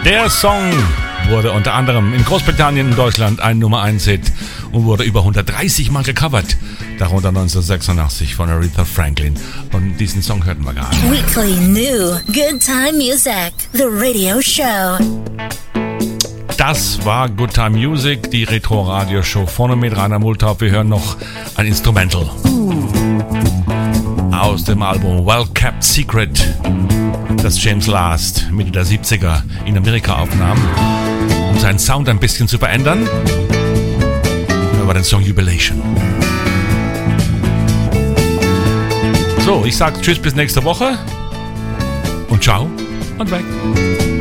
Der Song wurde unter anderem in Großbritannien und Deutschland ein Nummer-1-Hit und wurde über 130 Mal gecovert. Darunter 1986 von Aretha Franklin. Und diesen Song hörten wir gerade. Weekly New Good Time Music, the radio show. Das war Good Time Music, die Retro-Radio-Show. Vorne mit Rainer Multhaub. Wir hören noch ein Instrumental aus dem Album Well Kept Secret, das James Last Mitte der 70er in Amerika aufnahm, um seinen Sound ein bisschen zu verändern. Das war den Song Jubilation. So, ich sage tschüss bis nächste Woche und ciao und weg.